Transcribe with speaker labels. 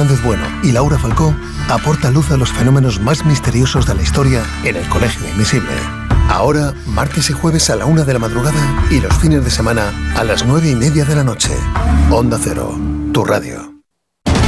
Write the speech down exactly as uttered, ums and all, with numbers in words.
Speaker 1: Fernández Bueno y Laura Falcó aporta luz a los fenómenos más misteriosos de la historia en El Colegio Invisible. Ahora, martes y jueves a la una de la madrugada y los fines de semana a las nueve y media de la noche. Onda Cero, tu radio.